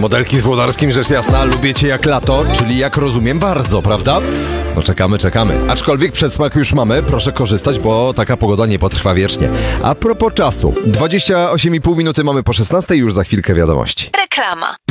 Modelki z Włodarskim, rzecz jasna, lubię cię jak lato, czyli jak rozumiem bardzo, prawda? No czekamy. Aczkolwiek przedsmak już mamy, proszę korzystać, bo taka pogoda nie potrwa wiecznie. A propos czasu, 28,5 minuty mamy po 16, już za chwilkę wiadomości. Reklama.